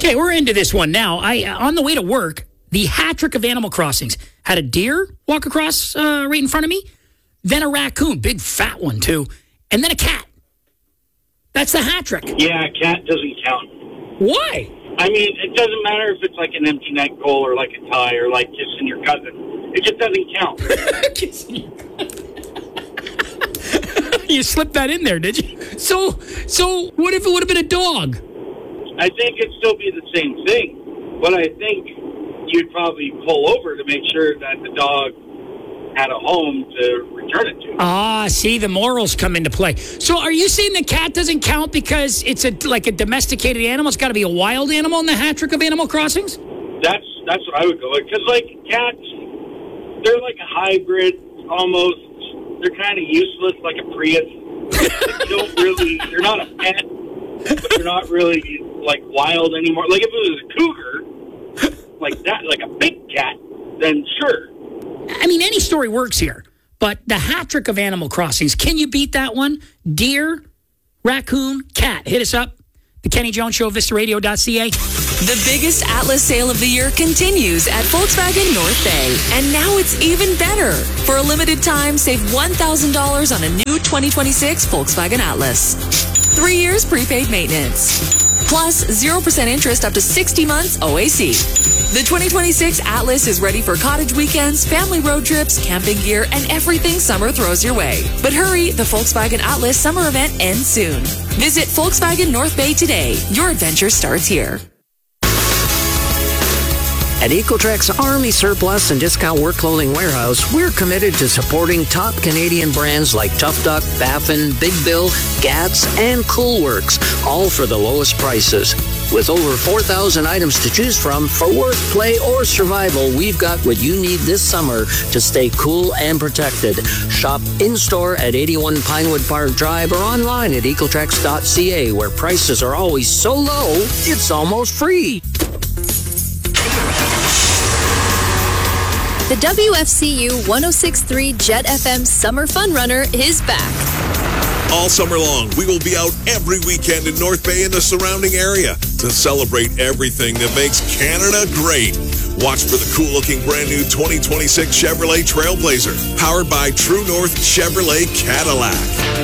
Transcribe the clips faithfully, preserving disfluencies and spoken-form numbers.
Okay, we're into this one now. I on the way to work, the hat trick of Animal Crossings had a deer walk across uh, right in front of me, then a raccoon, big fat one too, and then a cat. That's the hat trick. Yeah, cat doesn't count. Why? I mean, it doesn't matter if it's like an empty net goal or like a tie or like kissing your cousin. It just doesn't count. Kissing your cousin. You slipped that in there, did you? So, so what if it would have been a dog? I think it'd still be the same thing, but I think you'd probably pull over to make sure that the dog had a home to return it to. Ah, see, the morals come into play. So are you saying the cat doesn't count because it's a like a domesticated animal? It's got to be a wild animal in the hat trick of Animal Crossings? That's that's what I would go with. Because, like, cats, they're like a hybrid almost. They're kind of useless, like a Prius. They don't really, they're not a pet, but they're not really, like, wild anymore. Like, if it was a cougar, like that, like a big cat, then sure. I mean, any story works here, but the hat trick of Animal Crossings, can you beat that one? Deer, raccoon, cat. Hit us up. The Kenny Jones Show, Vista Radio dot C A. The biggest Atlas sale of the year continues at Volkswagen North Bay. And now it's even better. For a limited time, save one thousand dollars on a new twenty twenty-six Volkswagen Atlas. Three years prepaid maintenance. Plus, zero percent interest up to sixty months O A C. The twenty twenty-six Atlas is ready for cottage weekends, family road trips, camping gear, and everything summer throws your way. But hurry, the Volkswagen Atlas summer event ends soon. Visit Volkswagen North Bay today. Your adventure starts here. At Ecotrek's Army Surplus and Discount Work Clothing Warehouse, we're committed to supporting top Canadian brands like Tough Duck, Baffin, Big Bill, Gats, and Coolworks, all for the lowest prices. With over four thousand items to choose from for work, play, or survival, we've got what you need this summer to stay cool and protected. Shop in-store at eighty-one Pinewood Park Drive or online at ecotrex dot c a, where prices are always so low, it's almost free. The W F C U one oh six point three Jet F M Summer Fun Runner is back. All summer long, we will be out every weekend in North Bay and the surrounding area to celebrate everything that makes Canada great. Watch for the cool-looking brand new twenty twenty-six Chevrolet Trailblazer, powered by True North Chevrolet Cadillac.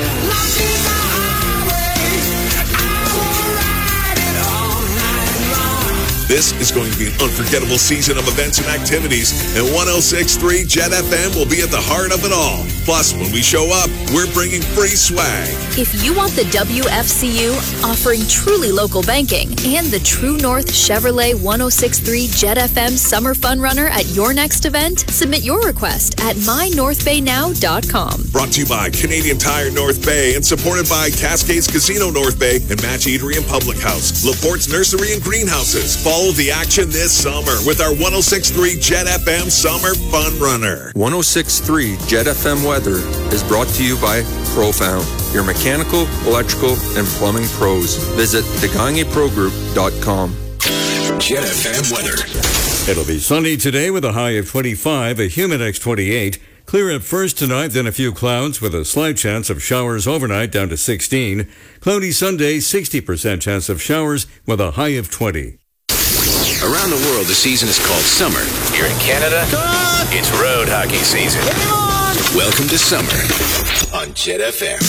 This is going to be an unforgettable season of events and activities, and one oh six point three Jet F M will be at the heart of it all. Plus, when we show up, we're bringing free swag. If you want the W F C U offering truly local banking and the True North Chevrolet one oh six point three Jet F M Summer Fun Runner at your next event, submit your request at my north bay now dot com. Brought to you by Canadian Tire North Bay and supported by Cascades Casino North Bay and Match Eatery and Public House, LaPorte's Nursery and Greenhouses. Follow the action this summer with our one oh six point three Jet F M Summer Fun Runner. one oh six point three Jet F M Weather is brought to you by Profound, your mechanical, electrical, and plumbing pros. Visit the gagne pro group dot com. Jet F M weather. It'll be sunny today with a high of twenty-five, a humid twenty-eight. Clear at first tonight, then a few clouds with a slight chance of showers overnight down to sixteen. Cloudy Sunday, sixty percent chance of showers with a high of twenty. Around the world, the season is called summer. Here in Canada, it's road hockey season. Welcome to summer on Jet F M.